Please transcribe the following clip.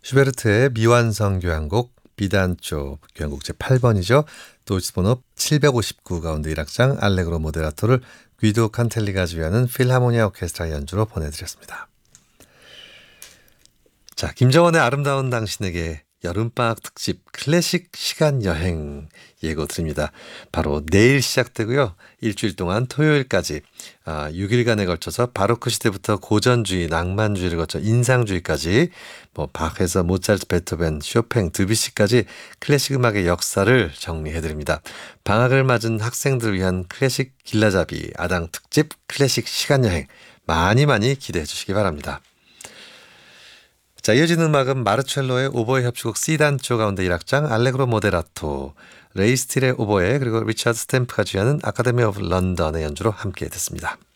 슈베르트의 미완성 교향곡 비단조 교향곡 제8번이죠. 도이치번호 759 가운데 1악장 알레그로 모데라토를 귀도 칸텔리가 지휘하는 필하모니아 오케스트라 연주로 보내드렸습니다. 자, 김정원의 아름다운 당신에게 여름방학 특집 클래식 시간여행 예고 드립니다. 바로 내일 시작되고요. 일주일 동안 토요일까지 6일간에 걸쳐서 바로크 시대부터 고전주의, 낭만주의를 거쳐 인상주의까지 바흐에서 모차르트, 베토벤, 쇼팽, 드뷔시까지 클래식 음악의 역사를 정리해드립니다. 방학을 맞은 학생들을 위한 클래식 길라잡이 아당 특집 클래식 시간여행 많이 기대해 주시기 바랍니다. 자, 이어지는 음악은 마르첼로의 오보에 협주곡 C단조 가운데 1악장 알레그로 모데라토, 레이 스틸의 오보에 그리고 리차드 스탬프가 주휘하는 아카데미 오브 런던의 연주로 함께 듣습니다.